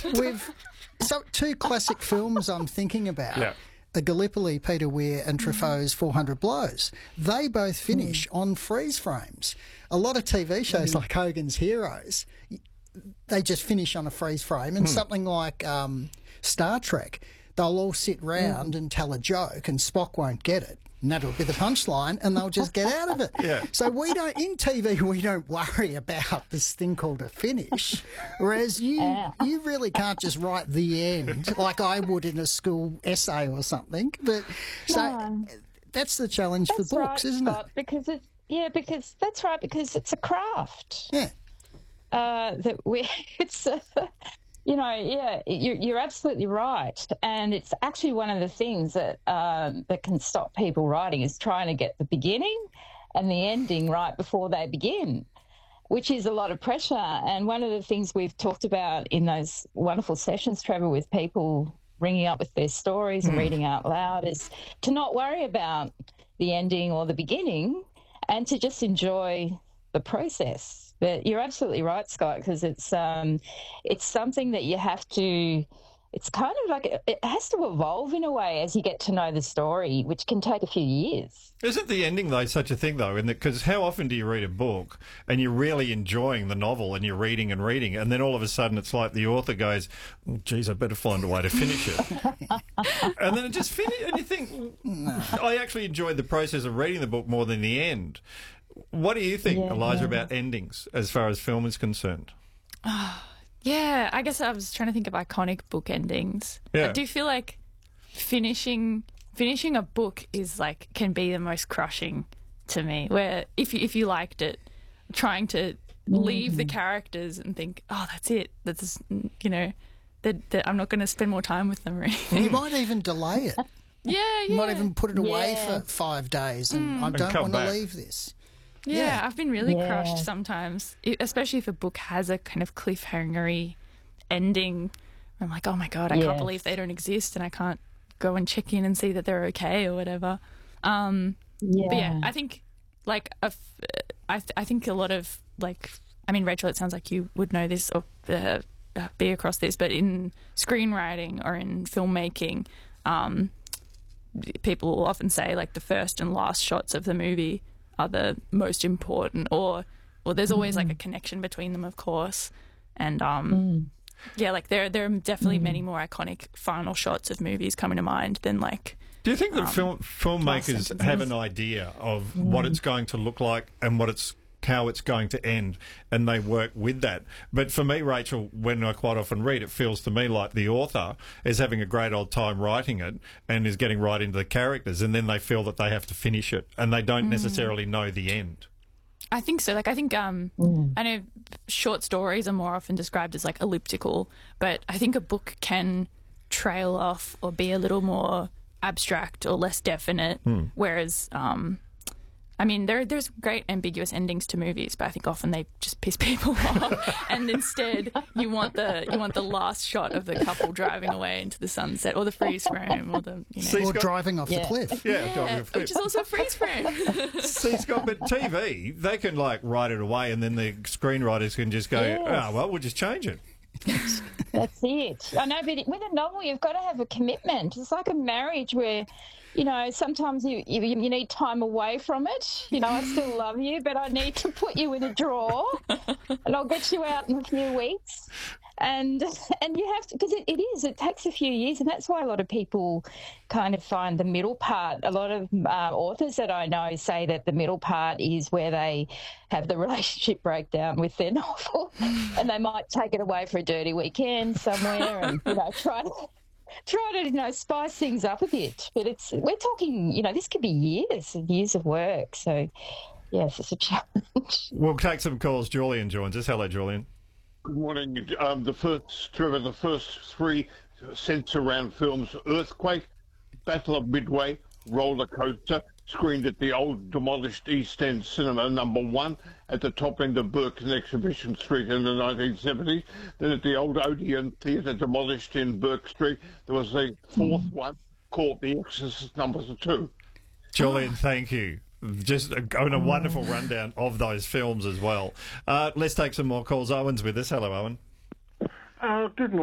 We've two classic films I'm thinking about. Yeah. Gallipoli, Peter Weir, and Truffaut's 400 Blows. They both finish on freeze frames. A lot of TV shows like Hogan's Heroes, they just finish on a freeze frame. And something like Star Trek, they'll all sit round and tell a joke, and Spock won't get it. And that'll be the punchline, and they'll just get out of it. Yeah. So in TV, we don't worry about this thing called a finish, whereas you really can't just write the end like I would in a school essay or something. But that's the challenge for books, isn't Scott, it? Because that's right, because it's a craft. Yeah. You're absolutely right, and it's actually one of the things that can stop people writing is trying to get the beginning and the ending right before they begin, which is a lot of pressure. And one of the things we've talked about in those wonderful sessions, Trevor, with people ringing up with their stories and reading out loud, is to not worry about the ending or the beginning and to just enjoy the process. But you're absolutely right, Scott, because it's something that you have to. It's kind of like it has to evolve in a way as you get to know the story, which can take a few years. Isn't the ending, though, such a thing, though? Because how often do you read a book and you're really enjoying the novel and you're reading, and then all of a sudden it's like the author goes, oh, geez, I better find a way to finish it. And then it just finishes, and you think, I actually enjoyed the process of reading the book more than the end. What do you think, Eliza, about endings as far as film is concerned? Yeah, I guess I was trying to think of iconic book endings. Yeah. I do feel like finishing a book is can be the most crushing to me. Where if you liked it, trying to leave the characters and think, oh, that's it. That's that I'm not going to spend more time with them or anything. You might even delay it. Yeah. You might even put it away for 5 days, and I don't want to leave this. Yeah, I've been really crushed sometimes, especially if a book has a kind of cliffhangery ending. I'm like, oh my God, I can't believe they don't exist and I can't go and check in and see that they're okay or whatever. But yeah, I think I think a lot of Rachel, it sounds like you would know this or be across this, but in screenwriting or in filmmaking, people will often say the first and last shots of the movie are the most important, or there's always a connection between them, of course, and there are definitely many more iconic final shots of movies coming to mind than Do you think that filmmakers have an idea of what it's going to look like and how it's going to end, and they work with that? But for me, Rachel, when I quite often read, it feels to me like the author is having a great old time writing it and is getting right into the characters, and then they feel that they have to finish it, and they don't necessarily know the end. I think so. I think I know short stories are more often described as elliptical, but I think a book can trail off or be a little more abstract or less definite, whereas there's great ambiguous endings to movies, but I think often they just piss people off. And instead, you want the last shot of the couple driving away into the sunset, or the freeze frame, or or driving off the cliff. Yeah, driving off the cliff, which is also a freeze frame. See, Scott, but TV, they can write it away, and then the screenwriters can just go, we'll just change it. That's it. I know, but with a novel, you've got to have a commitment. It's like a marriage where, sometimes you need time away from it. I still love you, but I need to put you in a drawer, and I'll get you out in a few weeks. And you have to, because it takes a few years, and that's why a lot of people kind of find the middle part. A lot of authors that I know say that the middle part is where they have the relationship breakdown with their novel, and they might take it away for a dirty weekend somewhere and try to spice things up a bit. But we're talking, this could be years and years of work. So yes, it's a challenge. We'll take some calls. Julian joins us. Hello, Julian. Good morning. The first 3 cents around films: Earthquake, Battle of Midway, Roller Coaster, screened at the old demolished East End Cinema #1 at the top end of Burke and Exhibition Street in the 1970s. Then at the old Odeon Theatre, demolished in Burke Street, there was a 4th one called The Exorcist #2. Julian, thank you. Just a wonderful rundown of those films as well. Let's take some more calls. Owen's with us. Hello, Owen. Good morning.